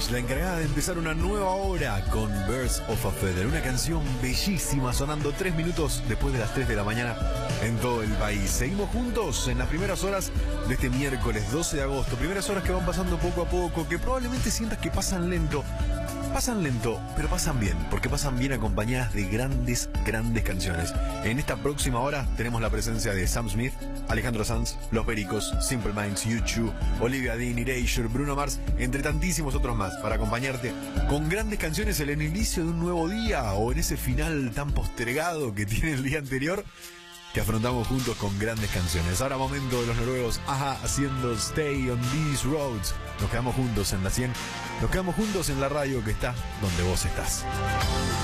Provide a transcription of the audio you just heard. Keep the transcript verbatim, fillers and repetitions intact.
Page, la encargada de empezar una nueva hora con Birds of a Feather, una canción bellísima sonando tres minutos después de las tres de la mañana en todo el país. Seguimos juntos en las primeras horas de este miércoles doce de agosto, primeras horas que van pasando poco a poco, que probablemente sientas que pasan lento. Pasan lento, pero pasan bien, porque pasan bien acompañadas de grandes, grandes canciones. En esta próxima hora tenemos la presencia de Sam Smith, Alejandro Sanz, Los Pericos, Simple Minds, U dos, Olivia Dean, Erasure, Bruno Mars, entre tantísimos otros más, para acompañarte con grandes canciones en el inicio de un nuevo día o en ese final tan postergado que tiene el día anterior, que afrontamos juntos con grandes canciones. Ahora momento de los noruegos Aja haciendo Stay on These Roads. Nos quedamos juntos en la cien, nos quedamos juntos en la radio que está donde vos estás.